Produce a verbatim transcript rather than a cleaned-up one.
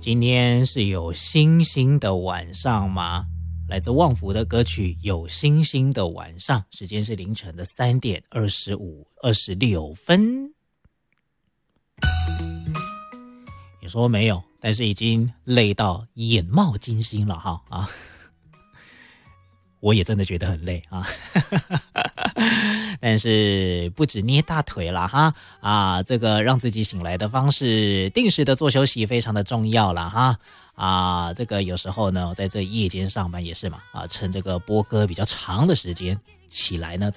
今天是有星星的晚上吗？来自旺福的歌曲《有星星的晚上》，时间是凌晨的三点二十五二十六分。你说没有，但是已经累到眼冒金星了哈啊！我也真的觉得很累啊，但是不止捏大腿啦哈啊，这个让自己醒来的方式，定时的做休息非常的重要啦哈啊，这个有时候呢，在这夜间上班也是嘛啊，趁这个播歌比较长的时间起来呢。